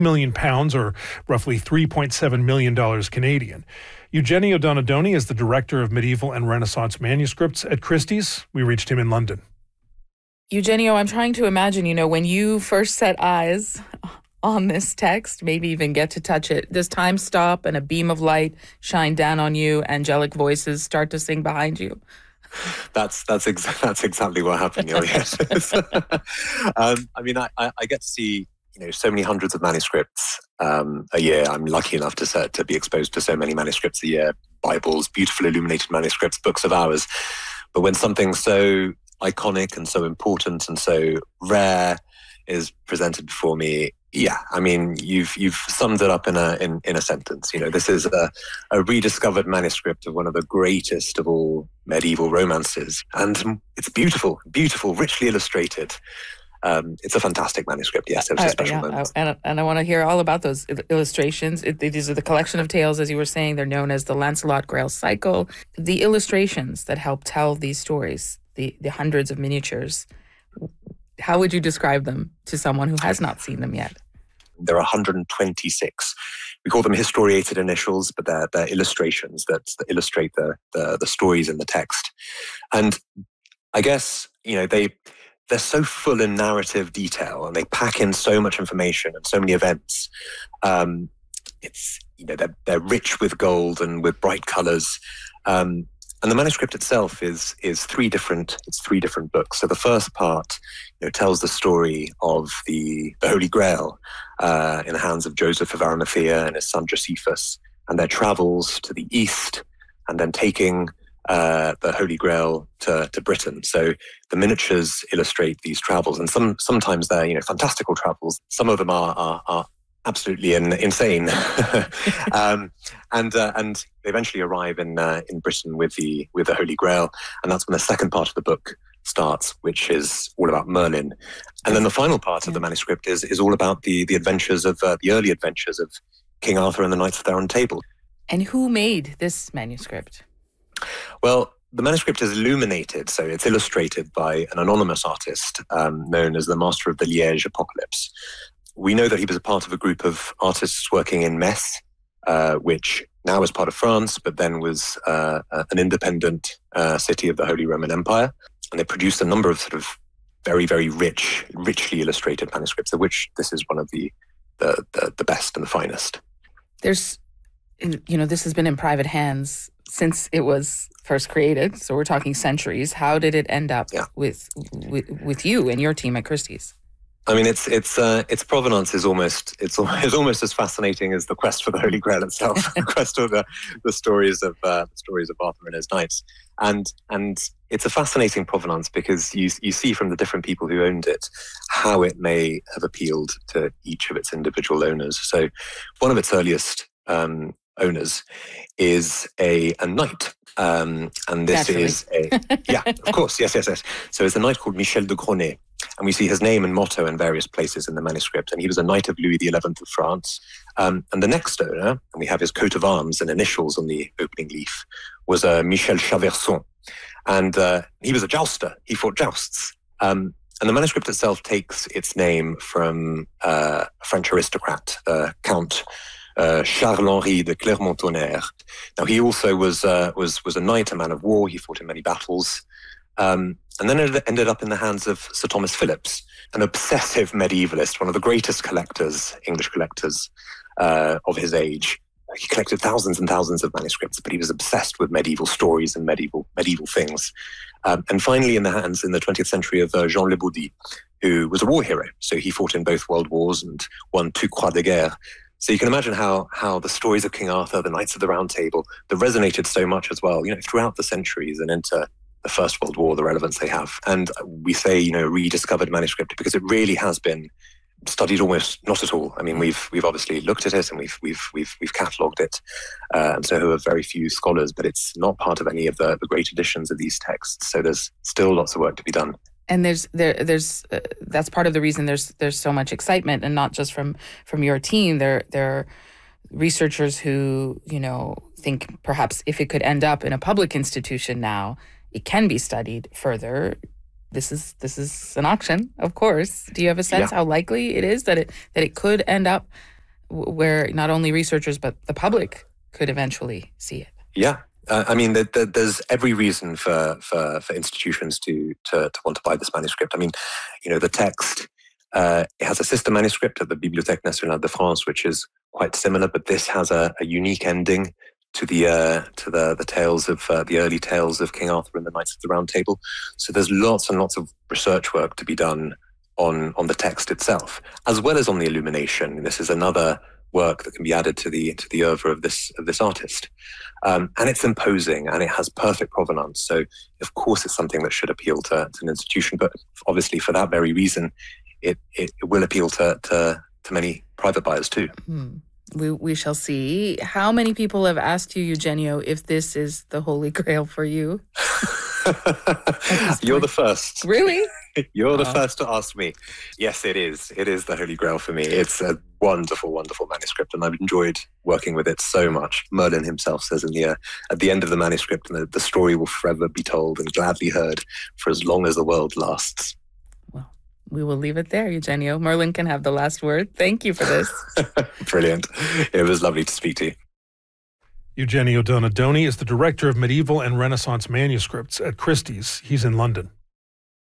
million pounds, or roughly $3.7 million Canadian. Eugenio Donadoni is the director of medieval and Renaissance manuscripts at Christie's. We reached him in London. Eugenio, I'm trying to imagine, when you first set eyes on this text, maybe even get to touch it, does time stop and a beam of light shine down on you, angelic voices start to sing behind you? That's exactly what happened, Neil. Yes. I get to see so many hundreds of manuscripts a year. I'm lucky enough to be exposed to so many manuscripts a year: Bibles, beautiful illuminated manuscripts, books of hours. But when something so iconic and so important and so rare is presented before me, you've summed it up in a sentence. This is a rediscovered manuscript of one of the greatest of all medieval romances, and it's beautiful, richly illustrated. It's a fantastic manuscript. Yes, it was a special moment. And I want to hear all about those illustrations. These are the collection of tales, as you were saying. They're known as the Lancelot Grail Cycle. The illustrations that help tell these stories, the hundreds of miniatures, how would you describe them to someone who has not seen them yet? There are 126. We call them historiated initials, but they're illustrations that illustrate the stories in the text. And I guess, they're so full in narrative detail, and they pack in so much information and so many events. They're rich with gold and with bright colors. And the manuscript itself is three different books. So the first part, tells the story of the Holy Grail in the hands of Joseph of Arimathea and his son Josephus, and their travels to the east, and then taking the Holy Grail to Britain. So the miniatures illustrate these travels, and sometimes they're fantastical travels. Some of them are absolutely insane, and they eventually arrive in Britain with the Holy Grail, and that's when the second part of the book starts, which is all about Merlin. And then the final part of the manuscript is all about the adventures of the early adventures of King Arthur and the Knights of the Round Table. And who made this manuscript? Well, the manuscript is illuminated, so it's illustrated by an anonymous artist known as the Master of the Liège Apocalypse. We know that he was a part of a group of artists working in Metz, which now is part of France, but then was an independent city of the Holy Roman Empire. And they produced a number of sort of very, very richly illustrated manuscripts, of which this is one of the best and the finest. This has been in private hands since it was first created. So we're talking centuries. How did it end up with you and your team at Christie's? I mean, its provenance is almost as fascinating as the quest for the Holy Grail itself, the quest of the stories of Arthur and his knights, and it's a fascinating provenance because you see from the different people who owned it how it may have appealed to each of its individual owners. So, one of its earliest owners is a knight. And this Naturally. is of course, yes. So it's a knight called Michel de Gronet, and we see his name and motto in various places in the manuscript. And he was a knight of Louis XI of France. And the next owner, and we have his coat of arms and initials on the opening leaf, was Michel Chaverson, and he was a jouster. He fought jousts. And the manuscript itself takes its name from a French aristocrat, Count Charles-Henri de Clermont-Tonnerre. Now, he also was a knight, a man of war. He fought in many battles. And then it ended up in the hands of Sir Thomas Phillips, an obsessive medievalist, one of the greatest English collectors of his age. He collected thousands and thousands of manuscripts, but he was obsessed with medieval stories and medieval things. And finally in the hands in the 20th century of Jean Le Baudy, who was a war hero. So he fought in both world wars and won 2 Croix de Guerre. So you can imagine how the stories of King Arthur, the Knights of the Round Table, that resonated so much as well, throughout the centuries and into the First World War, the relevance they have. And we say, rediscovered manuscript because it really has been studied almost not at all. I mean, we've obviously looked at it and we've catalogued it, and so have very few scholars, but it's not part of any of the great editions of these texts. So there's still lots of work to be done. And there's that's part of the reason there's so much excitement, and not just from your team. There are researchers who think perhaps if it could end up in a public institution now, it can be studied further. This is an auction, of course. Do you have a sense how likely it is that it could end up where not only researchers but the public could eventually see it. Yeah. I mean, there's every reason for institutions to want to buy this manuscript. I mean, the text, it has a sister manuscript at the Bibliothèque Nationale de France, which is quite similar, but this has a unique ending to the tales of the early tales of King Arthur and the Knights of the Round Table. So there's lots and lots of research work to be done on the text itself, as well as on the illumination. This is another work that can be added to the oeuvre of this artist, and it's imposing and it has perfect provenance. So of course it's something that should appeal to an institution, but obviously for that very reason, it will appeal to many private buyers too. We shall see. How many people have asked you, Eugenio, if this is the Holy Grail for you? You're the first. Really? You're the first to ask me. Yes, it is. It is the Holy Grail for me. It's a wonderful, wonderful manuscript, and I've enjoyed working with it so much. Merlin himself says at the end of the manuscript, the story will forever be told and gladly heard for as long as the world lasts. We will leave it there, Eugenio. Merlin can have the last word. Thank you for this. Brilliant. It was lovely to speak to you. Eugenio Donadoni is the Director of Medieval and Renaissance Manuscripts at Christie's. He's in London.